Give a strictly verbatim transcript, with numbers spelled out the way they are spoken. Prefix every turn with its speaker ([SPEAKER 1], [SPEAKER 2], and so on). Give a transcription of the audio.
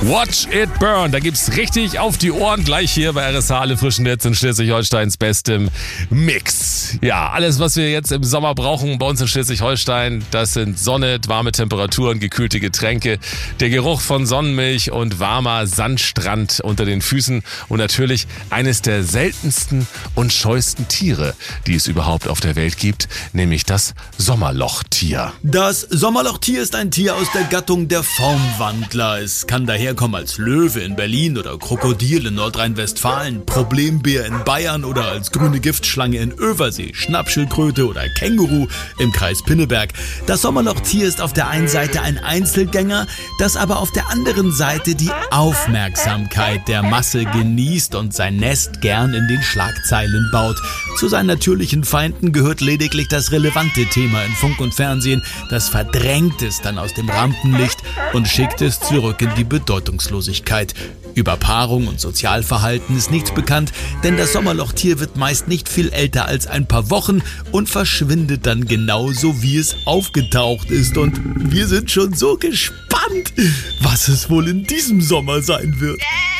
[SPEAKER 1] Watch it burn. Da gibt's richtig auf die Ohren gleich hier bei R S H alle frischen Netz in Schleswig-Holsteins bestem Mix. Ja, alles, was wir jetzt im Sommer brauchen bei uns in Schleswig-Holstein, das sind Sonne, warme Temperaturen, gekühlte Getränke, der Geruch von Sonnenmilch und warmer Sandstrand unter den Füßen und natürlich eines der seltensten und scheuesten Tiere, die es überhaupt auf der Welt gibt, nämlich das Sommerlochtier.
[SPEAKER 2] Das Sommerlochtier ist ein Tier aus der Gattung der Formwandler. Es kann daherkommen als Löwe in Berlin oder Krokodil in Nordrhein-Westfalen, Problembär in Bayern oder als grüne Giftschlange in Översee, Schnappschildkröte oder Känguru im Kreis Pinneberg. Das Sommerlochtier ist auf der einen Seite ein Einzelgänger, das aber auf der anderen Seite die Aufmerksamkeit der Masse genießt und sein Nest gern in den Schlagzeilen baut. Zu seinen natürlichen Feinden gehört lediglich das relevante Thema in Funk und Fernsehen. Das verdrängt es dann aus dem Rampenlicht und schickt es zurück in die Bedeutungslosigkeit. Über Paarung und Sozialverhalten ist nichts bekannt, denn das Sommerlochtier wird meist nicht viel älter als ein paar Wochen und verschwindet dann genauso, wie es aufgetaucht ist. Und wir sind schon so gespannt, was es wohl in diesem Sommer sein wird.